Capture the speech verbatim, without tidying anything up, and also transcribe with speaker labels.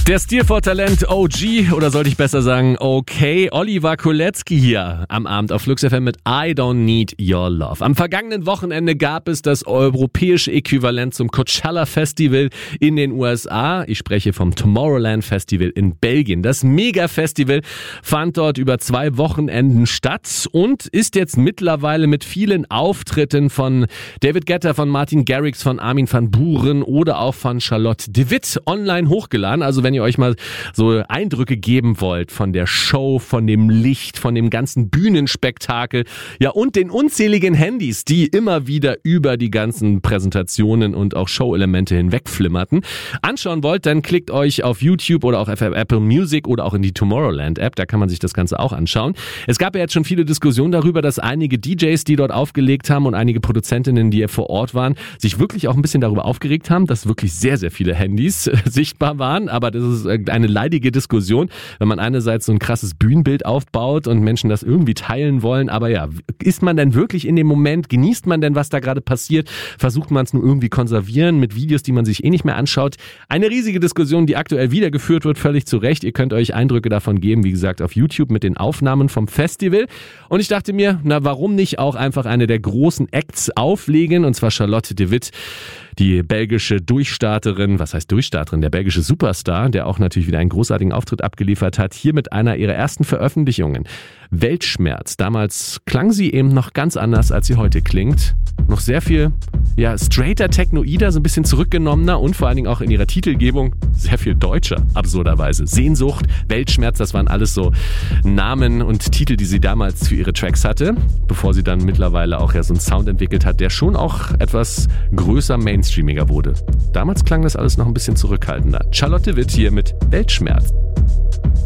Speaker 1: Der Stil vor Talent O G, oder sollte ich besser sagen okay, Oliver Kolecki hier am Abend auf Flux F M mit I Don't Need Your Love. Am vergangenen Wochenende gab es das europäische Äquivalent zum Coachella Festival in den U S A. Ich spreche vom Tomorrowland Festival in Belgien. Das Mega-Festival fand dort über zwei Wochenenden statt und ist jetzt mittlerweile mit vielen Auftritten von David Guetta, von Martin Garrix, von Armin van Buuren oder auch von Charlotte de Witt online hochgeladen. Also wenn ihr euch mal so Eindrücke geben wollt von der Show, von dem Licht, von dem ganzen Bühnenspektakel, ja, und den unzähligen Handys, die immer wieder über die ganzen Präsentationen und auch Show-Elemente hinwegflimmerten, anschauen wollt, dann klickt euch auf YouTube oder auch auf Apple Music oder auch in die Tomorrowland-App, da kann man sich das Ganze auch anschauen. Es gab ja jetzt schon viele Diskussionen darüber, dass einige D Js, die dort aufgelegt haben und einige Produzentinnen, die ja vor Ort waren, sich wirklich auch ein bisschen darüber aufgeregt haben, dass wirklich sehr, sehr viele Handys sichtbar waren, aber das ist eine leidige Diskussion, wenn man einerseits so ein krasses Bühnenbild aufbaut und Menschen das irgendwie teilen wollen, aber ja, ist man denn wirklich in dem Moment, genießt man denn, was da gerade passiert, versucht man es nur irgendwie konservieren mit Videos, die man sich eh nicht mehr anschaut? Eine riesige Diskussion, die aktuell wieder geführt wird, völlig zu Recht. Ihr könnt euch Eindrücke davon geben, wie gesagt, auf YouTube mit den Aufnahmen vom Festival. Und ich dachte mir, na, warum nicht auch einfach eine der großen Acts auflegen, und zwar Charlotte de Witt, die belgische Durchstarterin, was heißt Durchstarterin, der belgische Superstar, der auch natürlich wieder einen großartigen Auftritt abgeliefert hat, hier mit einer ihrer ersten Veröffentlichungen. Weltschmerz. Damals klang sie eben noch ganz anders, als sie heute klingt. Noch sehr viel, ja, straighter, technoider, so ein bisschen zurückgenommener und vor allen Dingen auch in ihrer Titelgebung sehr viel deutscher, absurderweise. Sehnsucht, Weltschmerz, das waren alles so Namen und Titel, die sie damals für ihre Tracks hatte, bevor sie dann mittlerweile auch ja so einen Sound entwickelt hat, der schon auch etwas größer, mainstreamiger wurde. Damals klang das alles noch ein bisschen zurückhaltender. Charlotte Witt hier mit Weltschmerz.